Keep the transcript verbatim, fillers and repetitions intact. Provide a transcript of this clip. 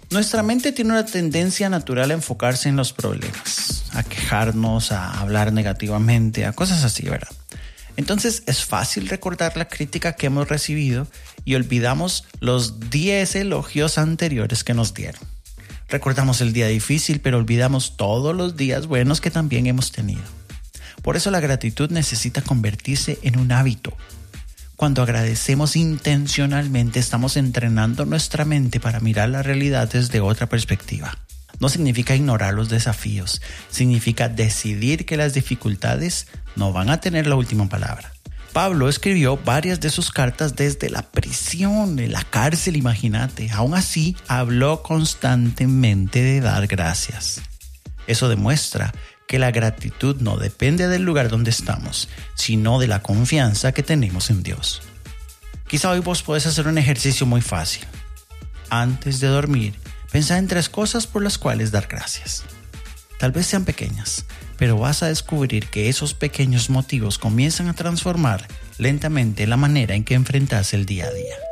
Nuestra mente tiene una tendencia natural a enfocarse en los problemas, a quejarnos, a hablar negativamente, a cosas así, ¿verdad? Entonces es fácil recordar la crítica que hemos recibido y olvidamos los diez elogios anteriores que nos dieron. Recordamos el día difícil, pero olvidamos todos los días buenos que también hemos tenido. Por eso la gratitud necesita convertirse en un hábito. Cuando agradecemos intencionalmente, estamos entrenando nuestra mente para mirar la realidad desde otra perspectiva. No significa ignorar los desafíos, significa decidir que las dificultades no van a tener la última palabra. Pablo escribió varias de sus cartas desde la prisión, de la cárcel, imagínate. Aún así, habló constantemente de dar gracias. Eso demuestra que la gratitud no depende del lugar donde estamos, sino de la confianza que tenemos en Dios. Quizá hoy vos podés hacer un ejercicio muy fácil. Antes de dormir, pensá en tres cosas por las cuales dar gracias. Tal vez sean pequeñas, pero vas a descubrir que esos pequeños motivos comienzan a transformar lentamente la manera en que enfrentas el día a día.